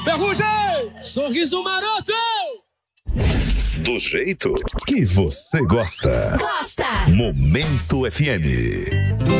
Ferrugem! Sorriso maroto! Do jeito que você gosta. Gosta! Momento FM.